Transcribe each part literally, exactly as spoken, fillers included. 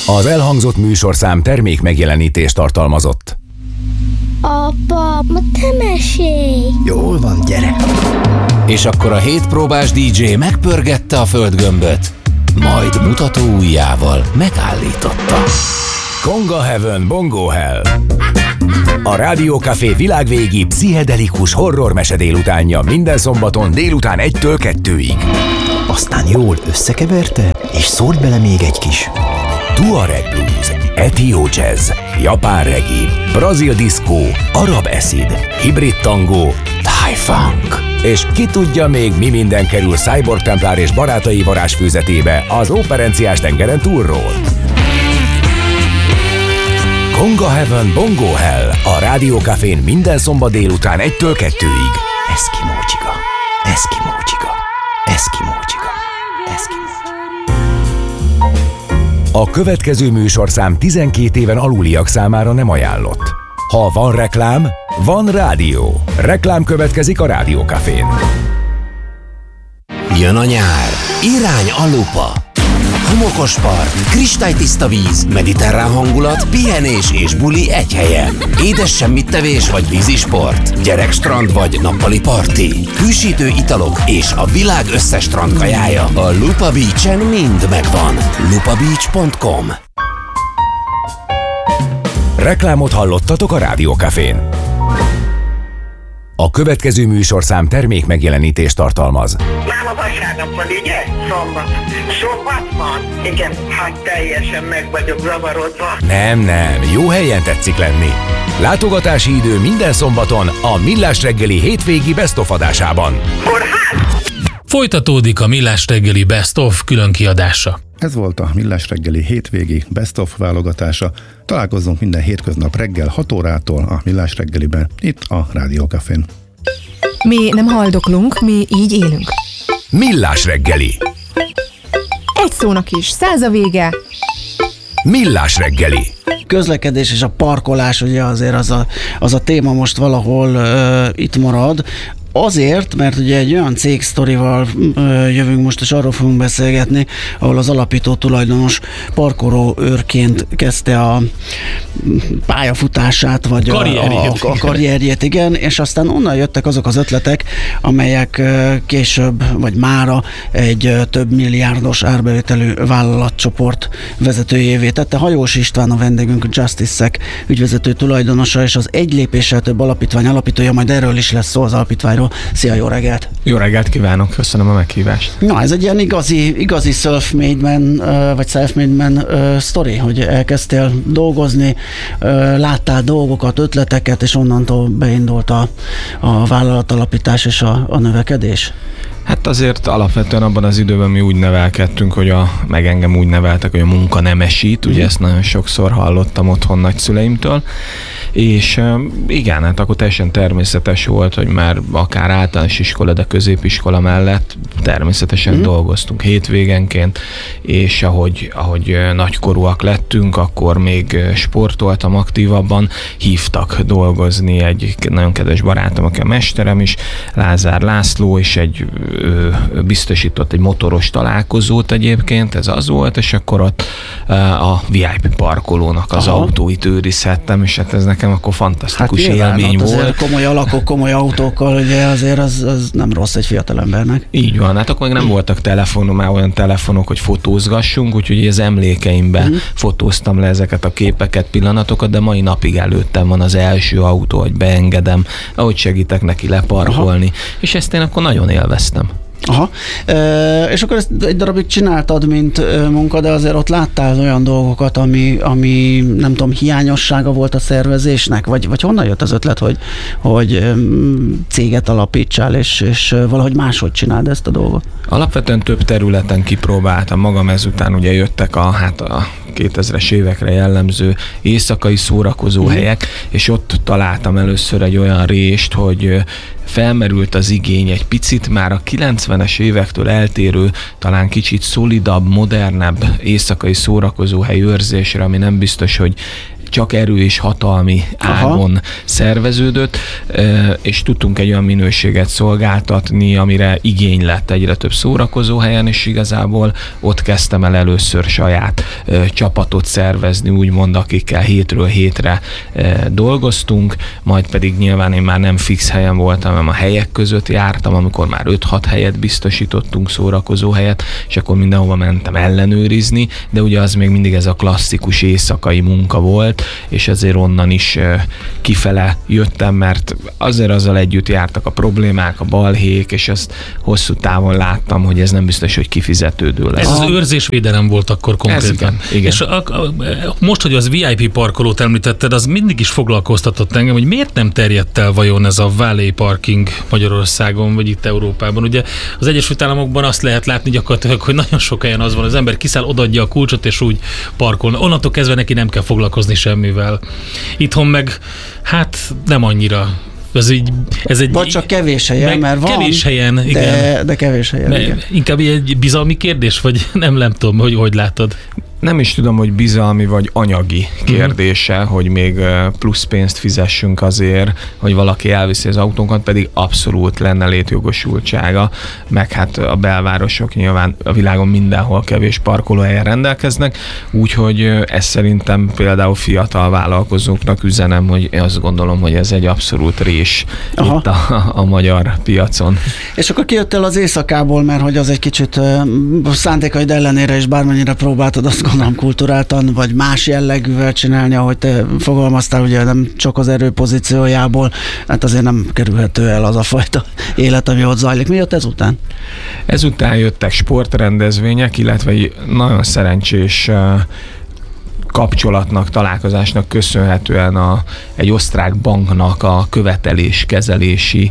Az elhangzott műsorszám termék megjelenítést tartalmazott. Apa, ma te mesélj! Jól van, gyere! És akkor a hétpróbás dé dzsé megpörgette a földgömböt, majd mutató ujjával megállította. Konga Heaven Bongo Hell. A Rádió Café világvégi pszichedelikus horror mese délutánja minden szombaton délután egytől kettőig. Aztán jól összekeverte, és szólt bele még egy kis Tuareg blues, etió jazz, japán reggae, brazil diszkó, arab acid, hibrid tangó, thai funk. És ki tudja még mi minden kerül Cyborg Templár és barátai varázsfőzetébe az operenciás tengeren túlról. Konga Heaven Bongo Hell a Rádió Cafén minden szombat délután egytől kettőig. Eszkimó csiga, eszkimó csiga, eszkimó csiga, eszkimó csiga. A következő műsorszám tizenkét éven aluliak számára nem ajánlott. Ha van reklám, van rádió. Reklám következik a Rádió Cafén. Jön a nyár, irány a Lupa. Homokos park, kristálytiszta víz, mediterrán hangulat, pihenés és buli egy helyen. Édes semmittevés vagy vízisport, gyerekstrand vagy nappali parti, hűsítő italok és a világ összes strandkajája. A Lupa Beach-en mind megvan. lupa beach pont com. Reklámot hallottatok a Rádió Cafén. A következő műsorszám termék megjelenítést tartalmaz. Már a vasárnap van, ugye? Szombat. Szombat van? Igen, hát teljesen meg vagyok zavarodva. Nem, nem, jó helyen tetszik lenni. Látogatási idő minden szombaton a Millás reggeli hétvégi Best of adásában. Kórház? Folytatódik a Millás reggeli Best of különkiadása. Ez volt a Millás reggeli hétvégi Best of válogatása. Találkozzunk minden hétköznap reggel hat órától a Millás reggeliben, itt a Rádió Cafén. Mi nem haldoklunk, mi így élünk. Millás reggeli. Egy szónak is, száz a vége. Millás reggeli. Közlekedés és a parkolás, ugye azért az a, az a téma most valahol uh, itt marad. Azért, mert ugye egy olyan cégsztorival ö, jövünk most, és arról fogunk beszélgetni, ahol az alapító tulajdonos parkoló őrként kezdte a pályafutását, vagy karrierjét, a, a, a karrierjét, igen, és aztán onnan jöttek azok az ötletek, amelyek ö, később, vagy mára egy ö, több milliárdos árbevételű vállalatcsoport vezetőjévé tette. Hajós István a vendégünk, Justice-ek ügyvezető tulajdonosa, és az egy lépéssel több alapítvány alapítója, majd erről is lesz szó, az alapítványról. Szia, jó reggelt! Jó reggelt kívánok, köszönöm a meghívást. Na, ez egy ilyen igazi, igazi self-made man, vagy self-made man sztori, hogy elkezdtél dolgozni, láttál dolgokat, ötleteket, és onnantól beindult a, a vállalatalapítás és a, a növekedés? Hát azért alapvetően abban az időben mi úgy nevelkedtünk, hogy a, meg engem úgy neveltek, hogy a munka nem esít, ugye ezt nagyon sokszor hallottam otthon nagyszüleimtől, és igen, hát akkor teljesen természetes volt, hogy már akár általános iskola, de középiskola mellett természetesen mm. dolgoztunk hétvégenként, és ahogy, ahogy nagykorúak lettünk, akkor még sportoltam aktívabban, hívtak dolgozni egy nagyon kedves barátom, aki a mesterem is, Lázár László, és egy ő biztosított egy motoros találkozót egyébként, ez az volt, és akkor ott a vé i pé parkolónak az Aha. autóit őrizhettem, és hát ez nekem akkor fantasztikus hát élmény volt. Azért komoly alakok, komoly autókkal, ugye azért az, az nem rossz egy fiatalembernek. Így van, hát akkor még nem voltak telefonok, már olyan telefonok, hogy fotózgassunk, úgyhogy az emlékeimben mm. fotóztam le ezeket a képeket, pillanatokat, de mai napig előttem van az első autó, hogy beengedem, ahogy segítek neki leparkolni, Aha. és ezt én akkor nagyon élveztem. Aha, e, és akkor ezt egy darabig csináltad, mint munka, de azért ott láttál olyan dolgokat, ami, ami nem tudom, hiányossága volt a szervezésnek, vagy, vagy honnan jött az ötlet, hogy, hogy céget alapítsál, és, és valahogy máshogy csináld ezt a dolgot? Alapvetően több területen kipróbáltam magam, ezután ugye jöttek a, hát a kétezres évekre jellemző éjszakai szórakozó helyek, és ott találtam először egy olyan rést, hogy felmerült az igény egy picit már a kilencvenes évektől eltérő, talán kicsit szolidabb, modernebb éjszakai szórakozóhely őrzésre, ami nem biztos, hogy csak erő és hatalmi ágon Aha. szerveződött, és tudtunk egy olyan minőséget szolgáltatni, amire igény lett egyre több szórakozó helyen, és igazából ott kezdtem el először saját csapatot szervezni, úgymond, akikkel hétről hétre dolgoztunk, majd pedig nyilván én már nem fix helyen voltam, hanem a helyek között jártam, amikor már öt-hat helyet biztosítottunk, szórakozó helyet, és akkor mindenhova mentem ellenőrizni, de ugye az még mindig ez a klasszikus éjszakai munka volt, és azért onnan is kifele jöttem, mert azért azzal együtt jártak a problémák, a balhék, és ezt hosszú távon láttam, hogy ez nem biztos, hogy kifizetődő lesz. Ez az őrzésvédelem volt akkor konkrétan. Ez igen, igen. És a, a, most, hogy az vé i pé parkolót említetted, az mindig is foglalkoztatott engem, hogy miért nem terjedt el vajon ez a valet parking Magyarországon, vagy itt Európában. Ugye az Egyesült Államokban azt lehet látni gyakorlatilag, hogy nagyon sok helyen az van, az ember kiszáll, odaadja a kulcsot, és úgy parkolna. Onnantól kezdve neki nem kell foglalkozni semmivel. Itthon meg, hát nem annyira. Ez így, ez egy, vagy csak kevés helyen, mert van. Kevés helyen, igen. De, de kevés helyen, ne, igen. Inkább egy bizalmi kérdés, vagy nem, nem tudom, hogy hogy látod. Nem is tudom, hogy bizalmi vagy anyagi kérdése, mm. hogy még plusz pénzt fizessünk azért, hogy valaki elviszi az autónkat, pedig abszolút lenne létjogosultsága, meg hát a belvárosok nyilván a világon mindenhol kevés parkolóhelyen rendelkeznek, úgyhogy ez szerintem például fiatal vállalkozóknak üzenem, hogy én azt gondolom, hogy ez egy abszolút rés Aha. itt a, a magyar piacon. És akkor kijöttél az éjszakából, mert hogy az egy kicsit uh, szándékaid ellenére is bármennyire próbáltad azt gondolom kulturáltan, vagy más jellegűvel csinálni, ahogy te fogalmaztál, ugye nem csak az erőpozíciójából, hát azért nem kerülhető el az a fajta élet, ami ott zajlik. Mi jött ezután? Ezután jöttek sportrendezvények, illetve nagyon szerencsés kapcsolatnak, találkozásnak köszönhetően a, egy osztrák banknak a követeléskezelési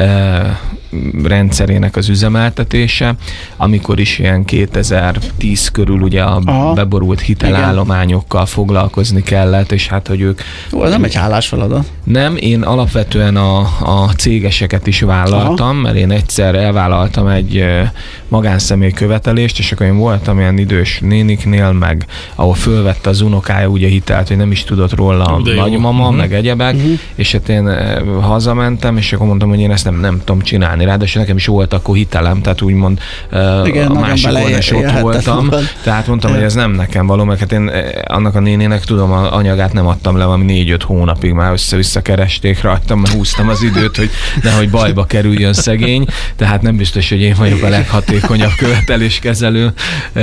e, rendszerének az üzemeltetése, amikor is ilyen kétezer-tíz körül ugye a Aha. beborult hitelállományokkal Igen. foglalkozni kellett, és hát, hogy ők... Ó, ez nem egy hálás feladat. Nem, én alapvetően a, a cégeseket is vállaltam, Aha. mert én egyszer elvállaltam egy magánszemély követelést, és akkor én voltam ilyen idős néniknél, meg ahol fölvette az unokája ugye hitelt, hogy nem is tudott róla a nagymama, uh-huh. meg egyebek, uh-huh. és hát én hazamentem, és akkor mondtam, hogy én ezt nem, nem tudom csinálni. Ráadásul nekem is volt akkor hitelem, tehát úgymond Igen, a másik oldalon is ott voltam. Magad. Tehát mondtam, hogy ez nem nekem való, mert hát én annak a nénének tudom, a anyagát nem adtam le, valami négy-öt hónapig már össze-vissza keresték rajtam, mert húztam az időt, hogy nehogy bajba kerüljön szegény, tehát nem biztos, hogy én vagyok a leghatékonyabb követeléskezelő.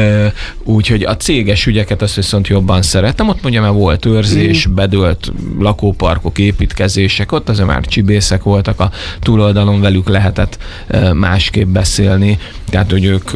Úgyhogy a céges ügyeket azt viszont jobban szerettem. Ott mondja, mert volt őrzés, mm. bedőlt lakóparkok, építkezések, ott azért már csibészek voltak a túloldalon, velük lehetett másképp beszélni, tehát hogy ők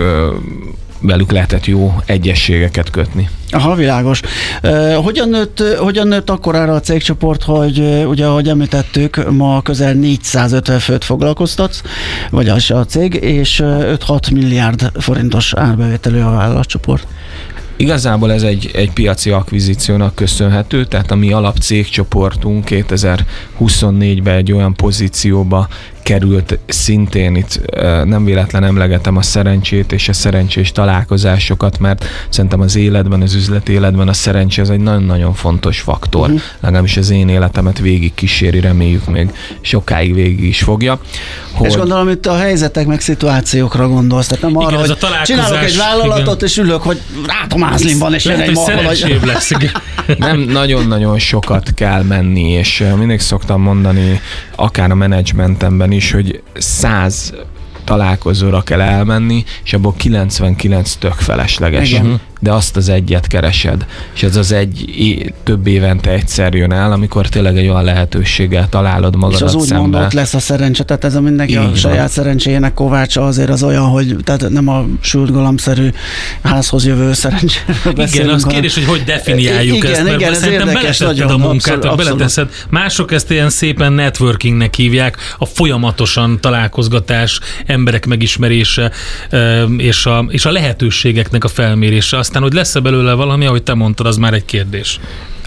velük lehetett jó egyességeket kötni. Aha, világos. Uh, hogyan, nőtt, hogyan nőtt akkorára a cégcsoport, hogy uh, ugye, ahogy említettük, ma közel négyszázötven főt foglalkoztatsz, vagy az a cég, és uh, öt-hat milliárd forintos árbevételű a vállalatcsoport? Igazából ez egy, egy piaci akvizíciónak köszönhető, tehát a mi alapcégcsoportunk kétezer-huszonnégyben egy olyan pozícióba került, szintén itt nem véletlen emlegetem a szerencsét és a szerencsés találkozásokat, mert szerintem az életben, az üzleti életben a szerencsé az egy nagyon-nagyon fontos faktor. Uh-huh. Legalábbis az én életemet végig kíséri, reméljük még sokáig végig is fogja. Hogy... És gondolom, itt a helyzetek meg szituációkra gondolsz, tehát nem arra, igen, hogy csinálok egy vállalatot, igen. és ülök, hogy rátom ázlimban, és jön egy marha, vagy... lesz. Nem, nagyon-nagyon sokat kell menni, és mindig szoktam mondani, akár a menedzsmentemben is, hogy száz találkozóra kell elmenni, és abból kilencvenkilenc tök felesleges. Igen. De azt az egyet keresed, és ez az egy é- több évente egyszer jön el, amikor tényleg egy olyan lehetőséggel találod magadat szembe. És az úgymond ott lesz a szerencse, tehát ez a mindenki a saját szerencséjének kovácsa azért az olyan, hogy tehát nem a sült galamszerű házhoz jövő szerencséről beszélünk. Igen, az kérdés, hogy hogy definiáljuk igen, ezt, mert igen, szerintem beleteszed a munkát, abszolút, beleteszed. Mások ezt ilyen szépen networkingnek hívják, a folyamatosan találkozgatás, emberek megismerése és a, és a lehetőségeknek a felmérése. Aztán, hogy lesz-e belőle valami, ahogy te mondtad, az már egy kérdés.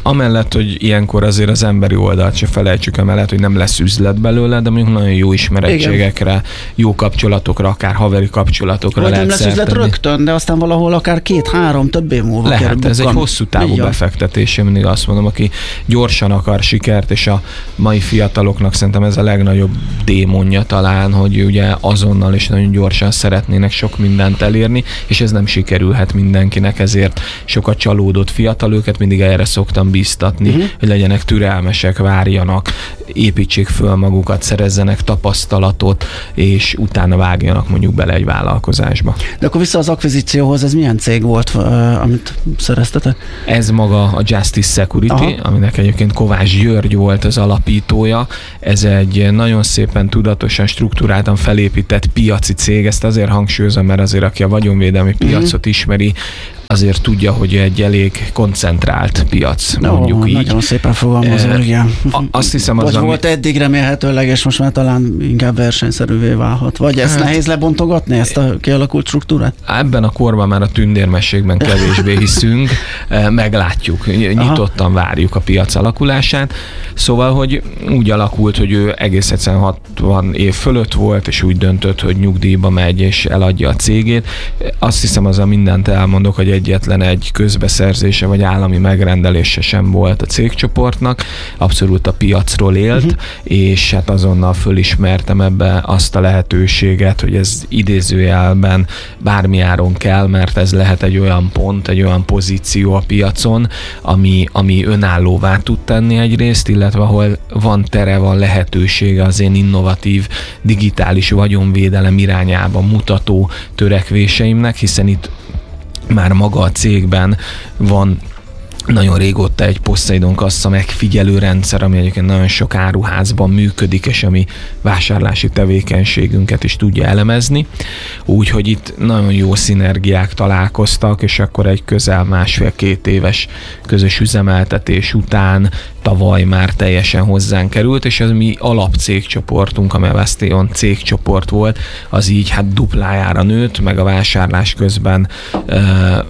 amellett, hogy ilyenkor azért az emberi oldalt se felejtsük emellett, hogy nem lesz üzlet belőle, de mondjuk nagyon jó ismerettségekre, igen. jó kapcsolatokra, akár haveri kapcsolatokra vagy lehet nem lesz üzlet tenni. Rögtön, de aztán valahol akár két-három, több év múlva lehet, kerül, ez egy hosszú távú igen. befektetés, én mindig azt mondom, aki gyorsan akar sikert, és a mai fiataloknak szerintem ez a legnagyobb démonja talán, hogy ugye azonnal és nagyon gyorsan szeretnének sok mindent elérni, és ez nem sikerülhet mindenkinek, ezért sokat csalódott fiatal, őket mindig erre szoktam bíztatni, uh-huh. hogy legyenek türelmesek, várjanak, építsék föl magukat, szerezzenek tapasztalatot, és utána vágjanak mondjuk bele egy vállalkozásba. De akkor vissza az akvizícióhoz, ez milyen cég volt, amit szereztetek? Ez maga a Justice Security, aha. aminek egyébként Kovács György volt az alapítója. Ez egy nagyon szépen tudatosan, struktúráltan felépített piaci cég, ezt azért hangsúlyozom, mert azért aki a vagyonvédelmi piacot uh-huh. ismeri, azért tudja, hogy egy elég koncentrált piac, mondjuk oh, így. Nagyon szépen fogalmazol, e, igen. Azt hiszem az, Vagy ami... volt eddig remélhetőleg, és most már talán inkább versenyszerűvé válhat. Vagy ezt hát, nehéz lebontogatni, ezt a kialakult struktúrát? Ebben a korban már a tündérmességben kevésbé hiszünk, meglátjuk, nyitottan Aha. várjuk a piac alakulását. Szóval, hogy úgy alakult, hogy ő egész egyszerűen hatvan év fölött volt, és úgy döntött, hogy nyugdíjba megy, és eladja a cégét. Azt hiszem, azzal mindent elmondok, hogy egyetlen egy közbeszerzése vagy állami megrendelése sem volt a cégcsoportnak, abszolút a piacról élt, uh-huh. és hát azonnal fölismertem ebbe azt a lehetőséget, hogy ez idézőjelben bármi áron kell, mert ez lehet egy olyan pont, egy olyan pozíció a piacon, ami, ami önállóvá tud tenni egyrészt, illetve ahol van tere, van lehetősége az én innovatív digitális vagyonvédelem irányába mutató törekvéseimnek, hiszen itt már maga a cégben van nagyon régóta egy Poseidon kassa megfigyelő rendszer, ami egyébként nagyon sok áruházban működik, és ami vásárlási tevékenységünket is tudja elemezni. Úgyhogy itt nagyon jó szinergiák találkoztak, és akkor egy közel másfél-két éves közös üzemeltetés után tavaly már teljesen hozzánk került, és az mi alapcégcsoportunk, amely a Westion cégcsoport volt, az így hát duplájára nőtt, meg a vásárlás közben e, e,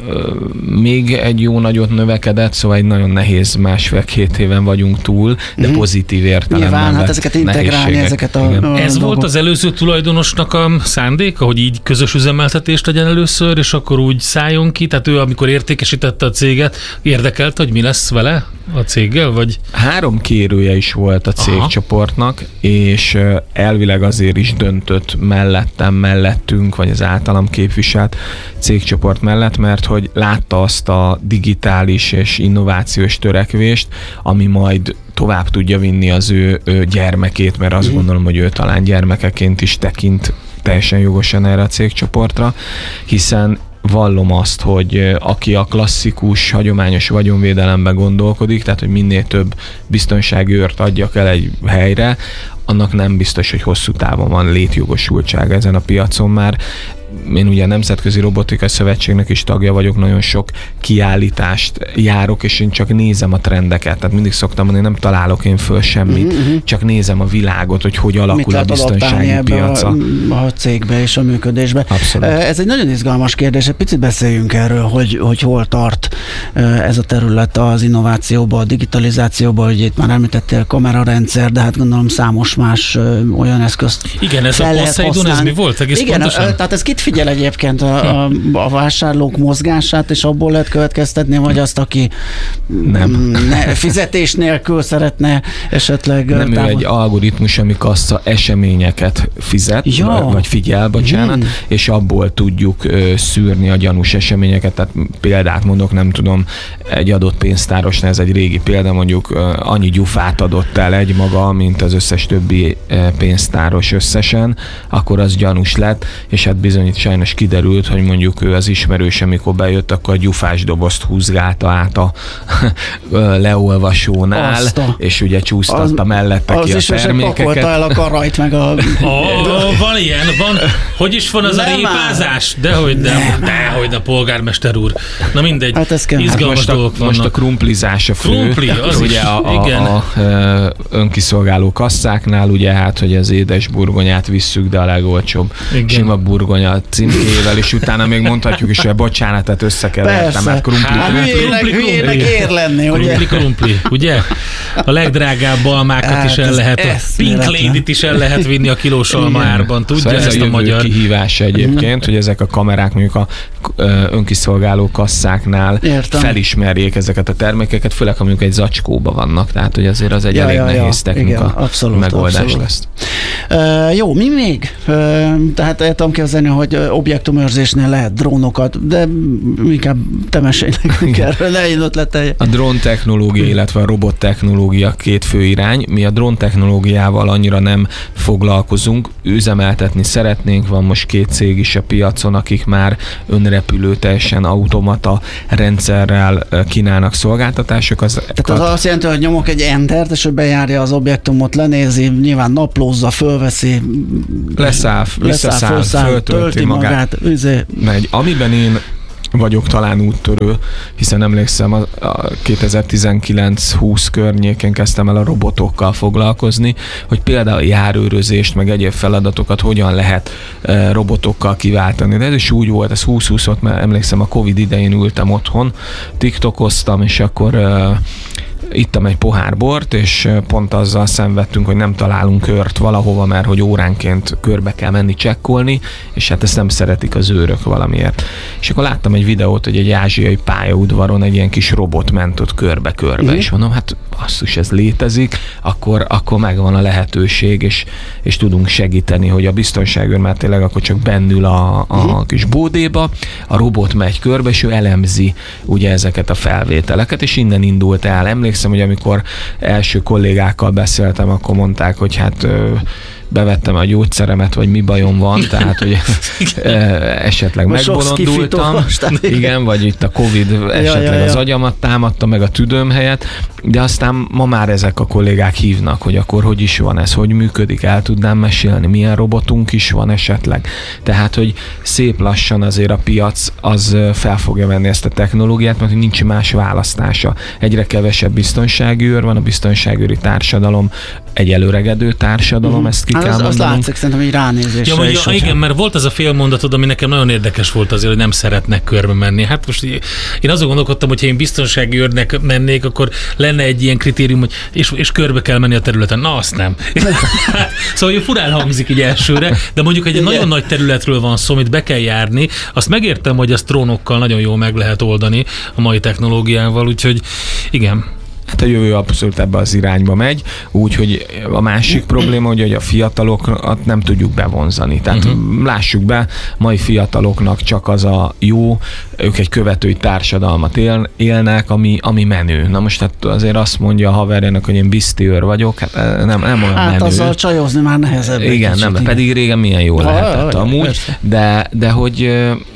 még egy jó nagyot növekedett, szóval egy nagyon nehéz másfél-két éven vagyunk túl, de mm-hmm. pozitív értelemben. Nyilván, hát ezeket integrálni, ezeket a, a Ez dolgok. volt az előző tulajdonosnak a szándéka, hogy így közös üzemeltetést legyen először, és akkor úgy szálljon ki, tehát ő amikor értékesítette a céget, érdekelt, hogy mi lesz vele a céggel, vagy? Három kérője is volt a cégcsoportnak, és elvileg azért is döntött mellettem, mellettünk, vagy az általam képviselt cégcsoport mellett, mert hogy látta azt a digitális és innovációs törekvést, ami majd tovább tudja vinni az ő, ő gyermekét, mert azt gondolom, hogy ő talán gyermekeként is tekint teljesen jogosan erre a cégcsoportra, hiszen vallom azt, hogy aki a klasszikus, hagyományos vagyonvédelemben gondolkodik, tehát hogy minél több biztonsági őrt adjak el egy helyre, annak nem biztos, hogy hosszú távon van létjogosultsága ezen a piacon már. Én ugye a Nemzetközi Robotikai Szövetségnek is tagja vagyok, nagyon sok kiállítást járok, és én csak nézem a trendeket. Tehát mindig szoktam mondani, nem találok én föl semmit, uh-huh. csak nézem a világot, hogy hogy alakul mit a biztonsági piaca. A, a cégbe és a működésbe. Abszolút. Ez egy nagyon izgalmas kérdés, egy picit beszéljünk erről, hogy, hogy hol tart ez a terület az innovációban, a digitalizációban, hogy itt már említettél kamerarendszer, de hát gondolom számos más olyan eszközt. Igen, ez a Poseidon, ez mi volt egész Igen, pontosan? tehát ez kit figyel egyébként a, a, a vásárlók mozgását, és abból lehet következtetni, vagy azt, aki nem. Ne, fizetés nélkül szeretne esetleg... Nem, ő egy algoritmus, ami kassa eseményeket fizet, ja. vagy figyel, bocsánat, hmm. és abból tudjuk ö, szűrni a gyanús eseményeket. Tehát példát mondok, nem tudom, egy adott pénztárosnál, ez egy régi példa, mondjuk ö, annyi gyufát adott el egy maga, mint az összes többi ö, pénztáros összesen, akkor az gyanús lett, és hát bizony itt sajnos kiderült, hogy mondjuk ő az ismerős, amikor bejött, akkor a gyufás dobozt húzgálta át a leolvasónál, a, és ugye csúsztatta az, mellette az ki a termékeket. Az is pakolta el a karajt, meg a... Oh, van ilyen, van. Hogy is van az nem a répázás? Dehogy nem, nem. Dehogy a polgármester úr. Na mindegy, hát izgalmas hát dolgok vannak. Most a krumplizás a fő. Krumpli, az ugye is, a, a, igen. A, a önkiszolgáló kasszáknál, ugye hát, hogy az édes burgonyát visszük, de a legolcsóbb igen. sima burgonyat címkével, és utána még mondhatjuk is, hogy bocsánat, tehát összekevertem, mert krumpli. Hát hülyének ér lenni, ugye? Krumpli, krumpli, ugye? A legdrágább almákat hát is el lehet, a Pink Lady-t is el lehet vinni a kilós alma árban, tudja szóval ez ezt a, a magyar kihívása egyébként, hogy ezek a kamerák mondjuk a önkiszolgáló kasszáknál Értem. felismerjék ezeket a termékeket, főleg ha mondjuk egy zacskóba vannak, tehát hogy azért az egy ja, elég ja, nehéz ja. technika Igen, abszolút, megoldás abszolút. lesz. Uh, jó, mi még? Uh, tehát el tudom képzelni, hogy objektumőrzésnél lehet drónokat, de inkább te mesélj nekünk erről, ne én ötletelj. A drón technológia, illetve a robot technológia két fő irány. Mi a drón technológiával annyira nem foglalkozunk, üzemeltetni szeretnénk, van most két cég is a piacon, akik már önrepülő, teljesen automata rendszerrel kínálnak szolgáltatásokat. Tehát az azt jelenti, hogy nyomok egy entert, és hogy bejárja az objektumot, lenézi, nyilván naplózza, fölveszi, leszáll, visszaszáll, föltölti magát, magát üzé. megy. Amiben én vagyok talán úttörő, hiszen emlékszem, a, a kétezer-tizenkilenc húsz környékén kezdtem el a robotokkal foglalkozni, hogy például járőrözést, meg egyéb feladatokat hogyan lehet e, robotokkal kiváltani. De ez is úgy volt, ez húsz húsz-ot, mert emlékszem, a Covid idején ültem otthon, tiktokoztam, és akkor e, ittam egy pohár bort, és pont azzal szenvedtünk, hogy nem találunk kört valahova, mert hogy óránként körbe kell menni csekkolni, és hát ezt nem szeretik az őrök valamiért. És akkor láttam egy videót, hogy egy ázsiai pályaudvaron egy ilyen kis robot ment ott körbe-körbe, uh-huh. és mondom, hát basszus, ez létezik, akkor, akkor megvan a lehetőség, és, és tudunk segíteni, hogy a biztonságőr már tényleg akkor csak bennül a, a uh-huh. kis bódéba, a robot megy körbe, és ő elemzi ugye ezeket a felvételeket, és innen indult el. Emlékszem, hogy amikor első kollégákkal beszéltem, akkor mondták, hogy hát bevettem a gyógyszeremet, vagy mi bajom van, tehát, hogy esetleg most megbolondultam. Igen, vagy itt a Covid esetleg ja, ja, ja. az agyamat támadta, meg a tüdőm helyett, de aztán ma már ezek a kollégák hívnak, hogy akkor hogy is van ez, hogy működik, el tudnám mesélni, milyen robotunk is van esetleg. Tehát, hogy szép lassan azért a piac az fel fogja venni ezt a technológiát, mert nincs más választása. Egyre kevesebb biztonsági őr van, a biztonságőri társadalom egy előregedő társadalom, mm. ezt ki hát kell az, mondanom. Az látszik szerintem egy ránézésre ja, is. Ja, igen, mert volt az a félmondatod, ami nekem nagyon érdekes volt azért, hogy nem szeretnek körbe menni. Hát most én azon gondolkodtam, hogy ha én biztonsági őrnek mennék, akkor lenne egy ilyen kritérium, hogy és, és körbe kell menni a területen. Na, azt nem. Szóval furán hangzik így elsőre, de mondjuk egy nagyon nagy területről van szó, amit be kell járni, azt megértem, hogy azt drónokkal nagyon jól meg lehet oldani a mai technológiával, úgyhogy igen. Hát a jövő abszolút ebbe az irányba megy, úgyhogy a másik probléma, hogy a fiatalokat nem tudjuk bevonzani. Tehát uh-huh. lássuk be, mai fiataloknak csak az a jó, ők egy követői társadalmat él, élnek, ami, ami menő. Na most hát azért azt mondja a haverjának, hogy én biztiőr vagyok, hát nem, nem olyan hát menő. Hát azzal csajozni már nehezebb. Igen, nem, pedig régen milyen jó ha, lehetett ha, amúgy, de, de hogy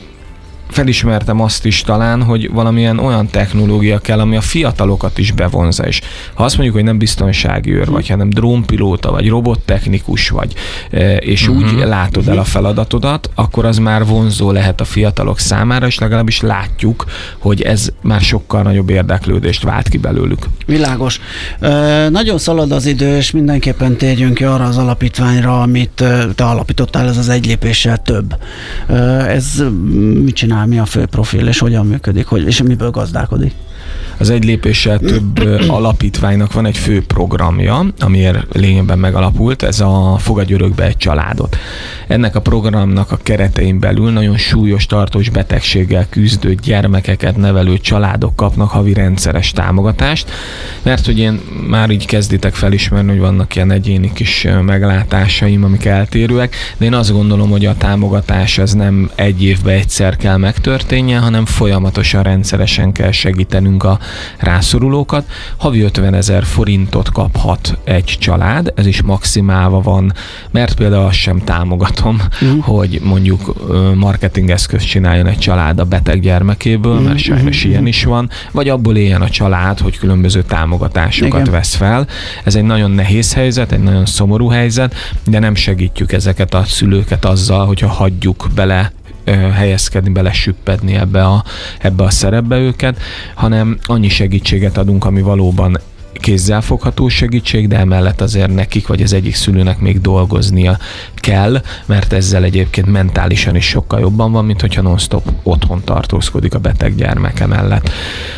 felismertem azt is talán, hogy valamilyen olyan technológia kell, ami a fiatalokat is bevonza. És ha azt mondjuk, hogy nem biztonsági őr vagy, hanem drónpilóta, vagy robottechnikus vagy, és uh-huh. úgy látod el a feladatodat, akkor az már vonzó lehet a fiatalok számára, és legalábbis látjuk, hogy ez már sokkal nagyobb érdeklődést vált ki belőlük. Világos. Ö, nagyon szalad az idő, és mindenképpen térjünk ki arra az alapítványra, amit te alapítottál, ez az egy lépéssel több. Ö, ez mit csinál? Mi a fő profil, és hogyan működik, hogy, és miből gazdálkodik? Az egy lépéssel több alapítványnak van egy fő programja, amiért lényegben megalapult, ez a Fogadj örökbe egy családot. Ennek a programnak a keretein belül nagyon súlyos tartós betegséggel küzdő gyermekeket nevelő családok kapnak havi rendszeres támogatást, mert hogy én már így kezditek felismerni, hogy vannak ilyen egyéni kis meglátásaim, amik eltérőek, de én azt gondolom, hogy a támogatás az nem egy évben egyszer kell megtörténjen, hanem folyamatosan rendszeresen kell segítenünk a rászorulókat. Havi ötvenezer forintot kaphat egy család, ez is maximálva van, mert például azt sem támogatom, mm. hogy mondjuk marketingeszközt csináljon egy család a beteg gyermekéből, mm. mert sajnos mm. ilyen is van, vagy abból éljen a család, hogy különböző támogatásokat Igen. vesz fel. Ez egy nagyon nehéz helyzet, egy nagyon szomorú helyzet, de nem segítjük ezeket a szülőket azzal, hogyha hagyjuk bele helyezkedni, belesüppedni ebbe a, ebbe a szerepbe őket, hanem annyi segítséget adunk, ami valóban kézzelfogható segítség, de emellett azért nekik, vagy az egyik szülőnek még dolgoznia kell, mert ezzel egyébként mentálisan is sokkal jobban van, mint hogyha non-stop otthon tartózkodik a beteg gyermeke mellett.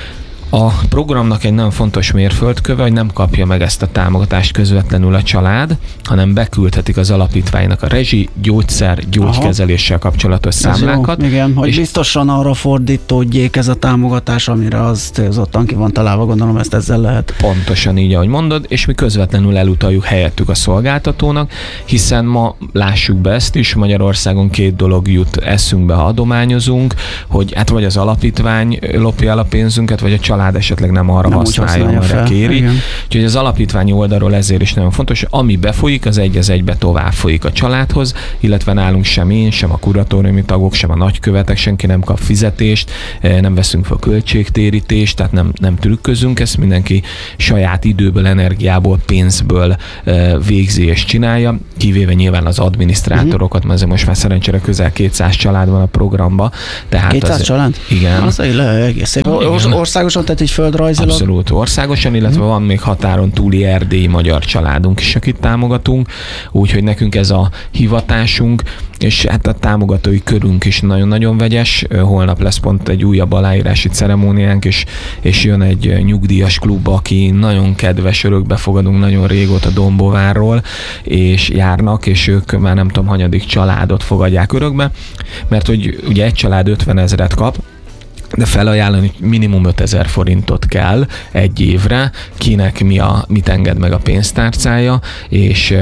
A programnak egy nagyon fontos mérföldköve, hogy nem kapja meg ezt a támogatást közvetlenül a család, hanem beküldhetik az alapítványnak a rezsi, gyógyszer, gyógykezeléssel kapcsolatos ez számlákat. Jó, igen, hogy biztosan arra fordítódjék ez a támogatás, amire az célzottan ki van találva, gondolom ezt ezzel lehet. Pontosan így, ahogy mondod, és mi közvetlenül elutaljuk helyettük a szolgáltatónak, hiszen ma lássuk be ezt is, Magyarországon két dolog jut eszünkbe, ha adományozunk, hogy hát vagy az alapítvány lopja el a pénzünket, vagy a család esetleg nem arra nem használja, amire kéri. Igen. Úgyhogy az alapítványi oldalról ezért is nagyon fontos, hogy ami befolyik, az egy az egybe tovább folyik a családhoz, illetve nálunk sem én, sem a kuratóriumi tagok, sem a nagykövetek, senki nem kap fizetést, nem veszünk fel költségtérítést, tehát nem, nem trükközünk, ezt mindenki saját időből, energiából, pénzből végzi és csinálja, kivéve nyilván az adminisztrátorokat, mert most már szerencsére közel kétszáz család van a programba. Tehát kétszáz az, család? Igen. Az egész szép. Országosan, tehát így földrajzilag? Abszolút országosan, illetve van még határon túli erdélyi magyar családunk is, akit támogatunk, úgyhogy nekünk ez a hivatásunk, és hát a támogatói körünk is nagyon-nagyon vegyes. Holnap lesz pont egy újabb aláírási ceremóniánk, és, és jön egy nyugdíjas klub, aki nagyon kedves, örökbefogadunk nagyon régóta Dombóvárról, és járnak, és ők már nem tudom, hanyadik családot fogadják örökbe, mert hogy ugye egy család ötven ezret kap, de felajánlani minimum ötezer forintot kell egy évre, kinek mi a, mit enged meg a pénztárcája, és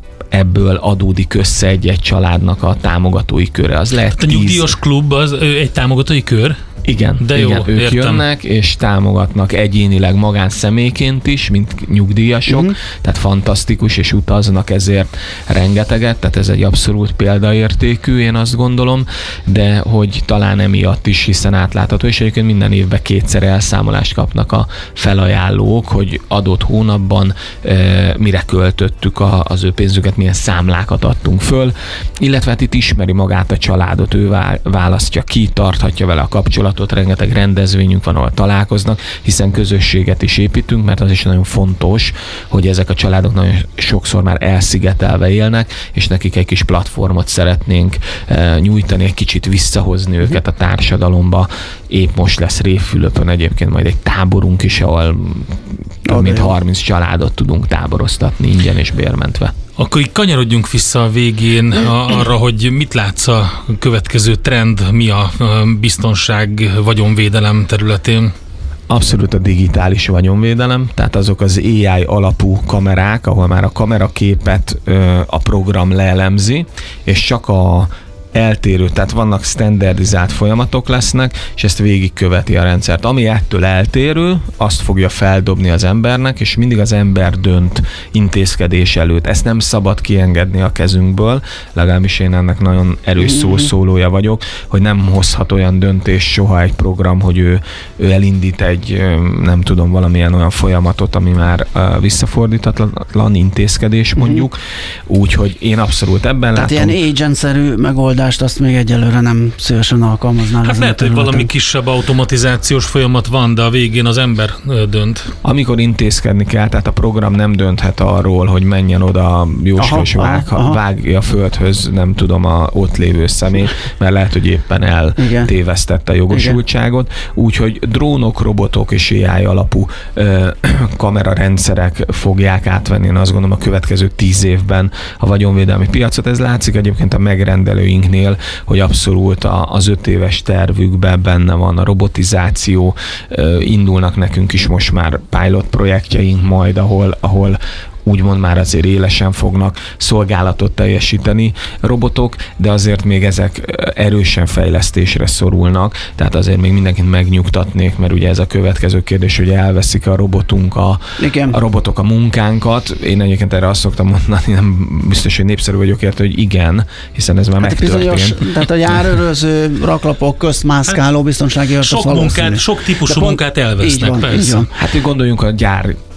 ebből adódik össze egy-egy családnak a támogatói köre. Az lehet a nyugdíjas klub az egy támogatói kör? Igen, de igen, jó, ők értem. jönnek és támogatnak egyénileg magánszemélyként is, mint nyugdíjasok, uh-huh. tehát fantasztikus, és utaznak ezért rengeteget, tehát ez egy abszolút példaértékű, én azt gondolom, de hogy talán emiatt is, hiszen átlátható, és egyébként minden évben kétszer elszámolást kapnak a felajánlók, hogy adott hónapban e, mire költöttük a, az ő pénzüket, milyen számlákat adtunk föl, illetve hát itt ismeri magát a családot, ő választja ki, tarthatja vele a kapcsolatot, rengeteg rendezvényünk van, ahol találkoznak, hiszen közösséget is építünk, mert az is nagyon fontos, hogy ezek a családok nagyon sokszor már elszigetelve élnek, és nekik egy kis platformot szeretnénk e, nyújtani, egy kicsit visszahozni uh-huh. őket a társadalomba. Épp most lesz Révfülöpön egyébként majd egy táborunk is, ahol több mint harminc családot tudunk táboroztatni ingyen és bérmentve. Akkor így kanyarodjunk vissza a végén arra, hogy mit látsz a következő trend, mi a biztonság, vagyonvédelem területén? Abszolút a digitális vagyonvédelem, tehát azok az á i alapú kamerák, ahol már a kameraképet a program leelemzi, és csak a eltérő, tehát vannak standardizált folyamatok lesznek, és ezt végigköveti a rendszert. Ami ettől eltérő, azt fogja feldobni az embernek, és mindig az ember dönt intézkedés előtt. Ezt nem szabad kiengedni a kezünkből, legalábbis én ennek nagyon erős szószólója vagyok, hogy nem hozhat olyan döntést soha egy program, hogy ő, ő elindít egy, nem tudom, valamilyen olyan folyamatot, ami már visszafordítatlan intézkedés mondjuk, úgyhogy én abszolút ebben tehát látom. Tehát ilyen agent-szerű megoldás azt még egyelőre nem szívesen alkalmaznál. Hát lehet, hogy valami kisebb automatizációs folyamat van, de a végén az ember dönt. Amikor intézkedni kell, tehát a program nem dönthet arról, hogy menjen oda Jóska és vág, vágja a földhöz, nem tudom, a ott lévő szemét, mert lehet, hogy éppen eltévesztette a jogosultságot. Úgyhogy drónok, robotok és á i alapú ö, kamerarendszerek fogják átvenni, én azt gondolom, a következő tíz évben a vagyonvédelmi piacot. Ez látszik egyébként a megrendelőink, hogy abszolút az öt éves tervükben benne van a robotizáció, indulnak nekünk is most már pilot projektjeink majd, ahol, ahol úgymond már azért élesen fognak szolgálatot teljesíteni robotok, de azért még ezek erősen fejlesztésre szorulnak, tehát azért még mindenkit megnyugtatnék, mert ugye ez a következő kérdés, hogy elveszik a robotunk a, a robotok a munkánkat. Én egyébként erre azt szoktam mondani, nem biztos, hogy népszerű vagyok érte, hogy igen, hiszen ez már hát megtörtént. Bizonyos, tehát a járőröző, raklapok, közmászkáló, biztonsági sok munkát, sok típusú pont, munkát elvesznek, van, persze. Hát gondoljunk a gyár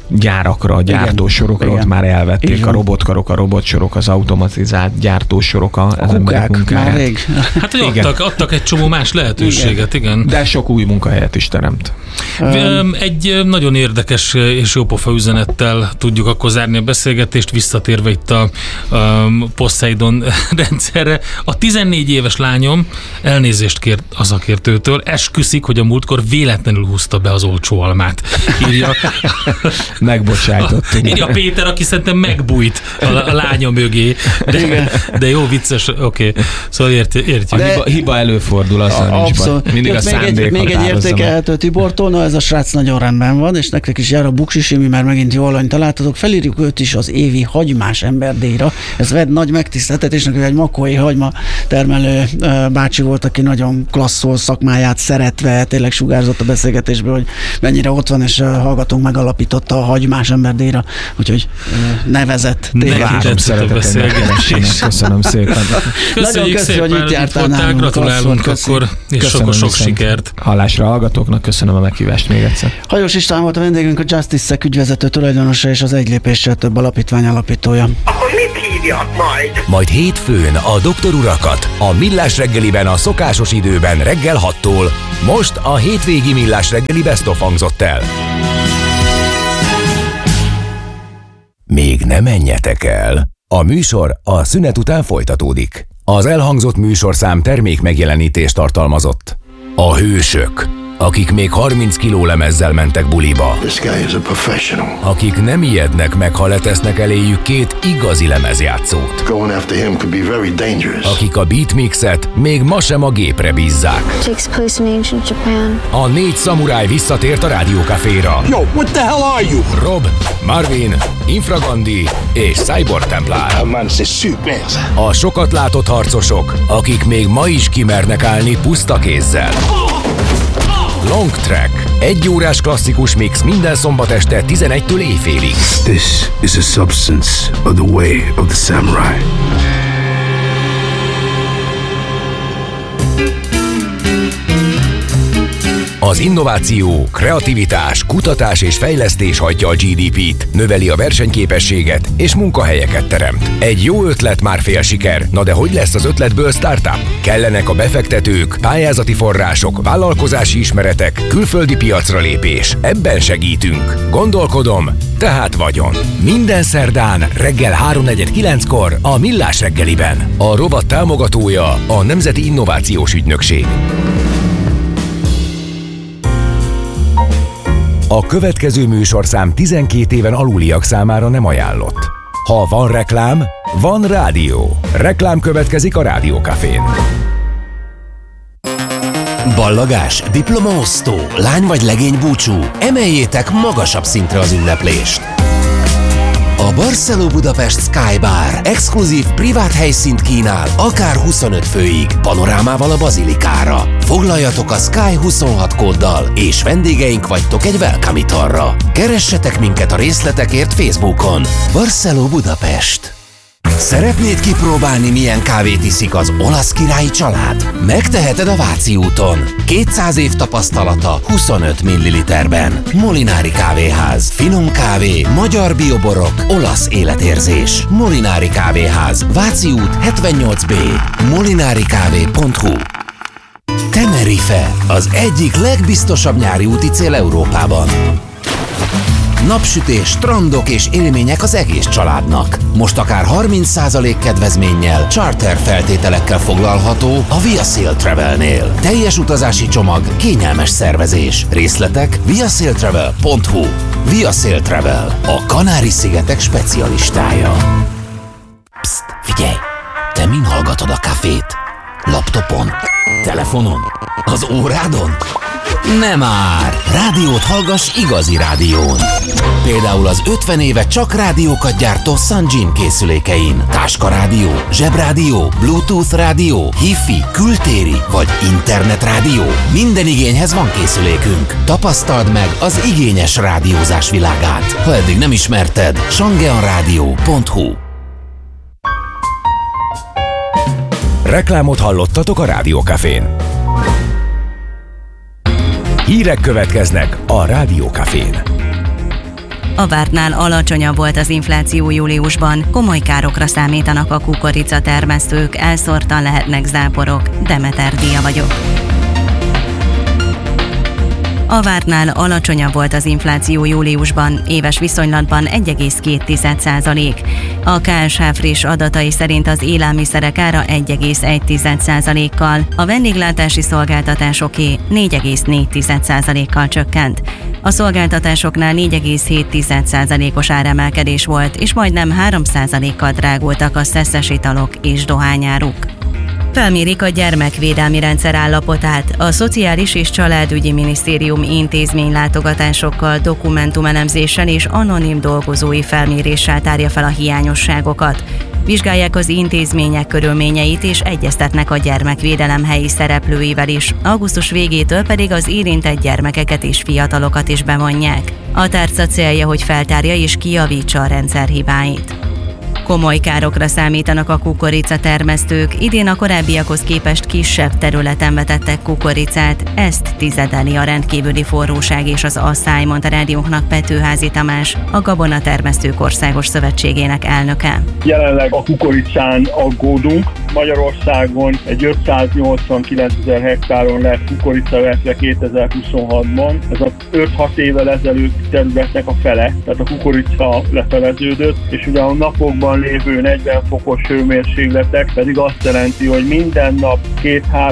gyárakra, gyártósorokra, ott már elvették a robotkarok, a robotsorok, az automatizált gyártósorok a emberek munkáját. Hát, hogy adtak, adtak egy csomó más lehetőséget, igen. igen. De sok új munkahelyet is teremt. Um, egy nagyon érdekes és jópofa üzenettel tudjuk akkor zárni a beszélgetést, visszatérve itt a um, Poseidon rendszerre. A tizennégy éves lányom elnézést kért a szakértőtől, esküszik, hogy a múltkor véletlenül húzta be az olcsó almát. Írja, megbocsájtottunk. Írja Péter, aki szerintem megbújt a, a lánya mögé. De, de jó, vicces, oké. Okay. Szóval ért, értjük. De hiba, hiba előfordul, azzal nincs baj. Mindig a szándék Még egy értékelhető Tibortól, na ez a srác nagyon rendben van, és nektek is jár a buksisimi, mert megint jó alany találtatok. Felírjuk őt is az évi hagymás emberdíjra. Ez ved nagy megtiszteltetésnek, hogy egy makói hagyma termelő bácsi volt, aki nagyon klasszul szakmáját szeretve, tényleg sugárzott a beszélgetésből, hogy mennyire ott van, és hallgatónk megalapította a hagymás emberdíjra, úgyhogy nevezett tévár. Köszönöm szépen. Köszönjük szépen, hogy itt jártál nálunk. Gratulálunk akkor, és sok-sok sikert. Hallásra hallgatóknak, köszönöm a meghívást még egyszer. Hajós István volt a vendégünk, a Justice-Szek ügyvezető tulajdonosa és az Egy lépéssel több alapítvány alapítója. Akkor mit hívjak majd? Majd hétfőn a doktor urakat a Millás reggeliben a szokásos időben reggel hattól. Most a hétvégi Millás reggeli Best of hangzott el. Még ne menjetek el. A műsor a szünet után folytatódik. Az elhangzott műsorszám termék megjelenítést tartalmazott. A hősök, akik még harminc kiló lemezzel mentek buliba. This guy is a professional. Akik nem ijednek meg, ha letesznek eléjük két igazi lemezjátszót. Going after him could be very dangerous. Akik a beatmixet még ma sem a gépre bízzák. Takes place in ancient Japan. A négy szamuráj visszatért a Rádiókaféra. Yo, what the hell are you? Rob, Marvin, Infragandi és Cyborg Templár. A sokat látott harcosok, akik még ma is kimernek állni puszta kézzel. Long Track. Egy órás klasszikus mix minden szombat este tizenegytől éjfélig. This is a substance of the way of the samurai. Az innováció, kreativitás, kutatás és fejlesztés hagyja a gé dé pét, növeli a versenyképességet és munkahelyeket teremt. Egy jó ötlet már fél siker, na de hogy lesz az ötletből startup? Kellenek a befektetők, pályázati források, vállalkozási ismeretek, külföldi piacra lépés. Ebben segítünk. Gondolkodom, tehát vagyon. Minden szerdán reggel háromnegyed kilenckor a Millás reggeliben. A rovat támogatója a Nemzeti Innovációs Ügynökség. A következő műsorszám tizenkét éven aluliak számára nem ajánlott. Ha van reklám, van rádió. Reklám következik a Rádiókafén. Ballagás, diplomaosztó, lány vagy legény búcsú. Emeljétek magasabb szintre az ünneplést. A Barceló Budapest Sky Bar exkluzív privát helyszínt kínál, akár huszonöt főig, panorámával a bazilikára. Foglaljatok a Sky huszonhat kóddal, és vendégeink vagytok egy welcome italra. Keressetek minket a részletekért Facebookon. Barceló Budapest. Szeretnéd kipróbálni, milyen kávét iszik az olasz királyi család? Megteheted a Váci úton. kétszáz év tapasztalata huszonöt milliliterben. Molinári Kávéház. Finom kávé, magyar bioborok, olasz életérzés. Molinári Kávéház. Váci út hetvennyolc bé. molinarikávé pont hu. Tenerife. Az egyik legbiztosabb nyári úti cél Európában. Napsütés, strandok és élmények az egész családnak. Most akár harminc százalék kedvezménnyel, charter feltételekkel foglalható a ViaSail Travelnél. Teljes utazási csomag, kényelmes szervezés. Részletek viasailtravel pont hu. ViaSail Travel, a Kanári-szigetek specialistája. Psst, figyelj! Te min hallgatod a kafét? Laptopon? Telefonon? Az órádon? Nem már! Rádiót hallgass igazi rádión. Például az ötven éve csak rádiókat gyártó Sunjin készülékein. Táskarádió, zsebrádió, Bluetooth rádió, Hi-Fi, kültéri vagy internetrádió. Minden igényhez van készülékünk. Tapasztald meg az igényes rádiózás világát. Ha eddig nem ismerted, sangeanradio pont hu. Reklámot hallottatok a Rádiókafén. Hírek következnek a Rádiókafén. A vártnál alacsonyabb volt az infláció júliusban, komoly károkra számítanak a kukorica termesztők, elszórtan lehetnek záporok. Demeter Díja vagyok. A vártnál alacsonyabb volt az infláció júliusban, éves viszonylatban egy egész két százalék. A ká es há friss adatai szerint az élelmiszerek ára egy egész egy százalékkal, a vendéglátási szolgáltatásoké négy egész négy százalékkal csökkent. A szolgáltatásoknál négy egész hét százalékos áremelkedés volt, és majdnem három százalékkal drágultak a szesszes italok és dohányáruk. Felmérik a gyermekvédelmi rendszer állapotát. A Szociális és Családügyi Minisztérium intézménylátogatásokkal, dokumentumelemzéssel és anonim dolgozói felméréssel tárja fel a hiányosságokat. Vizsgálják az intézmények körülményeit és egyeztetnek a gyermekvédelem helyi szereplőivel is. Augusztus végétől pedig az érintett gyermekeket és fiatalokat is bevonják. A tárca célja, hogy feltárja és kijavítsa a rendszer hibáit. Komoly károkra számítanak a kukorica termesztők, idén a korábbiakhoz képest kisebb területen vetettek kukoricát, ezt tizedeli a rendkívüli forróság és az asszály, mondta rádiónknak Petőházi Tamás, a Gabonatermesztők Országos Szövetségének elnöke. Jelenleg a kukoricán aggódunk. Magyarországon egy ötszáznyolcvankilencezer hektáron lett kukoricavetve kétezer-huszonhatban. Ez az öt-hat évvel ezelőtt területnek a fele, tehát a kukorica lefeleződött, és ugye a napokban lévő negyven fokos hőmérsékletek pedig azt jelenti, hogy minden nap két-három